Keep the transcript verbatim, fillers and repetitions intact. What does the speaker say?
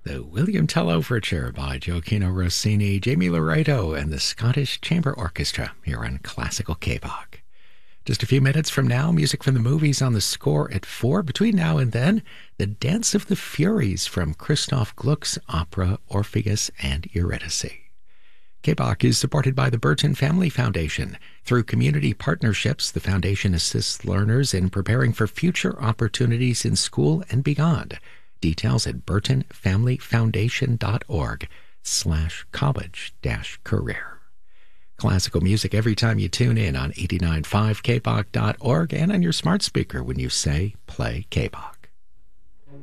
the William Tell Overture by Gioacchino Rossini, Jamie Loreto, and the Scottish Chamber Orchestra here on Classical K-Bach. Just a few minutes from now, music from the movies on the score at four. Between now and then, The Dance of the Furies from Christoph Gluck's opera Orpheus and Eurydice. K-Bach is supported by the Burton Family Foundation. Through community partnerships, the foundation assists learners in preparing for future opportunities in school and beyond. Details at burtonfamilyfoundation.org slash college dash career. Classical music every time you tune in on eighty-nine point five K B A C dot org and on your smart speaker when you say play K-Bach.